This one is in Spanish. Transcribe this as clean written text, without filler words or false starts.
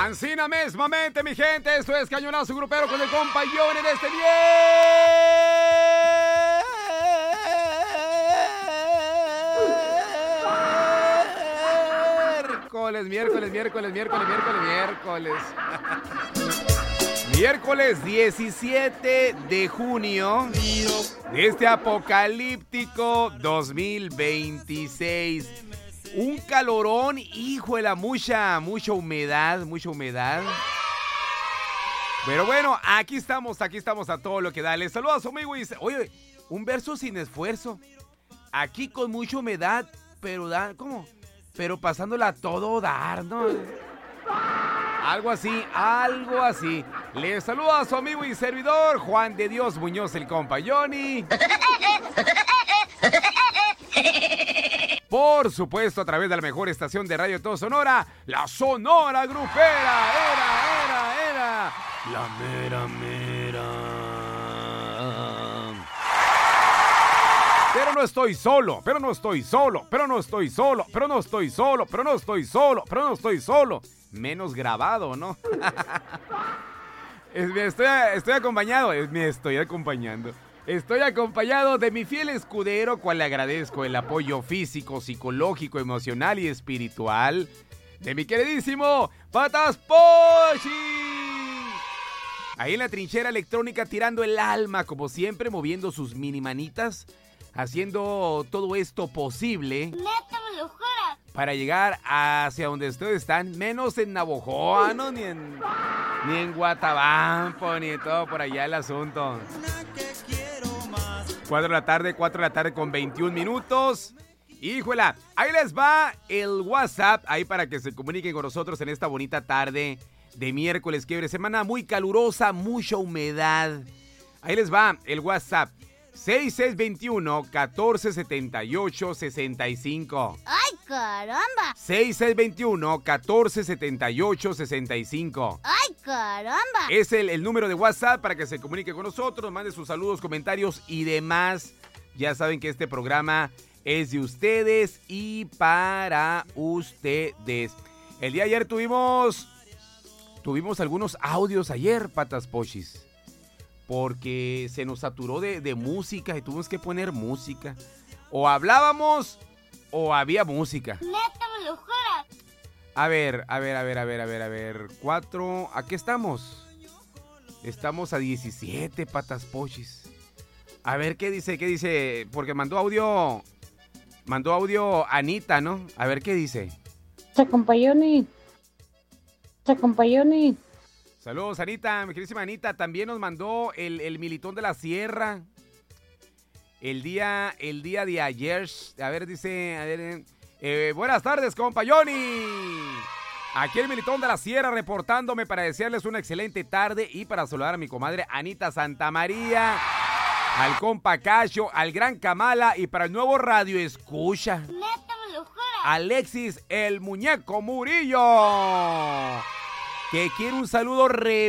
Ancina mesmamente, mi gente. Esto es Cañonazo Grupero con el compa Johnny en este miércoles. Miércoles 17 de junio de este apocalíptico 2026. Un calorón, híjole, mucha humedad. Pero bueno, aquí estamos a todo lo que da. Les saludo a su amigo y dice, oye, un verso sin esfuerzo. Aquí con mucha humedad, pero ¿cómo? Pero pasándola a todo dar, ¿no? Algo así. Les saludo a su amigo y servidor, Juan de Dios Muñoz, el compa Johnny. Por supuesto, a través de la mejor estación de radio de todo Sonora, la Sonora Grupera. Era la mera. Pero no estoy solo. Menos grabado, ¿no? Me estoy acompañando. Estoy acompañado de mi fiel escudero, cual le agradezco el apoyo físico, psicológico, emocional y espiritual de mi queridísimo Patas Pochi. Ahí en la trinchera electrónica tirando el alma, como siempre, moviendo sus mini manitas, haciendo todo esto posible. ¡Neta, me lo juras! Para llegar hacia donde ustedes están, menos en Navojoa, ¿no? Ni en Guatabampo, ni todo por allá el asunto. 4 de la tarde con 21 minutos. Híjola, ahí les va el WhatsApp, ahí para que se comuniquen con nosotros en esta bonita tarde de miércoles, que semana muy calurosa, mucha humedad. Ahí les va el WhatsApp. 6621-1478-65. ¡Ay, caramba! 6621-1478-65. ¡Ay, caramba! Es el número de WhatsApp para que se comunique con nosotros, mande sus saludos, comentarios y demás. Ya saben que este programa es de ustedes y para ustedes. El día de ayer tuvimos algunos audios ayer, Patas Pochis, porque se nos saturó de música y tuvimos que poner música. O hablábamos o había música. ¡Neta, me lo juras! A ver. 4, ¿a qué estamos? Estamos a 17, Patas Pochis. A ver, ¿qué dice? Porque mandó audio Anita, ¿no? A ver, ¿qué dice? Se acompañó ni. Saludos, Anita, mi queridísima Anita. También nos mandó el Militón de la Sierra. El día de ayer. A ver, dice... buenas tardes, compa Johnny. Aquí el Militón de la Sierra reportándome para desearles una excelente tarde y para saludar a mi comadre Anita Santamaría, al compa Cacho, al gran Kamala y para el nuevo radio escucha, ¡Neta, me lo juras! Alexis el Muñeco Murillo, que quiere un saludo